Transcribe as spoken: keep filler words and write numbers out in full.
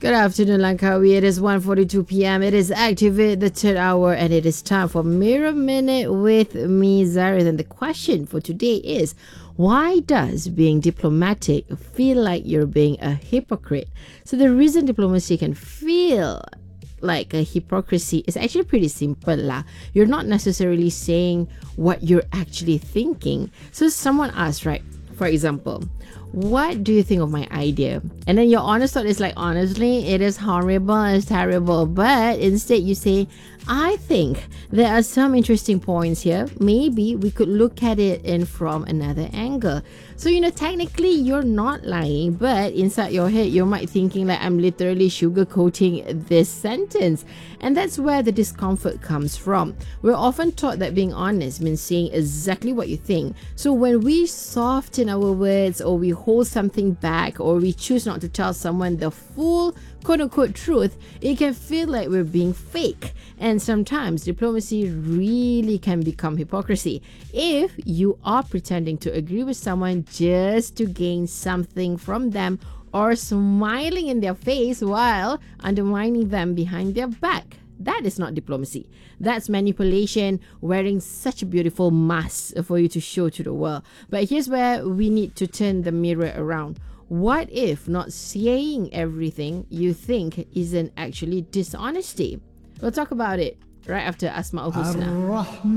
Good afternoon, Langkawi. It is one forty-two p.m. It is Activate the third hour, and it is time for Mirror Minute with me, Zareth. And the question for today is, why does being diplomatic feel like you're being a hypocrite? So the reason diplomacy can feel like a hypocrisy is actually pretty simple lah. You're not necessarily saying what you're actually thinking. So someone asks, right, for example, what do you think of my idea? And then your honest thought is like, honestly, it is horrible, it's terrible. But instead you say, I think there are some interesting points here. Maybe we could look at it in from another angle. So, you know, technically you're not lying, but inside your head, you might thinking like, I'm literally sugarcoating this sentence. And that's where the discomfort comes from. We're often taught that being honest means saying exactly what you think. So when we soften our words, or we hold something back, or we choose not to tell someone the full quote-unquote truth, it can feel like we're being fake. And sometimes diplomacy really can become hypocrisy if you are pretending to agree with someone just to gain something from them, or smiling in their face while undermining them behind their back. That is not diplomacy. That's manipulation, wearing such a beautiful mask for you to show to the world. But here's where we need to turn the mirror around. What if not saying everything you think isn't actually dishonesty? We'll talk about it right after Asma'ul Husna.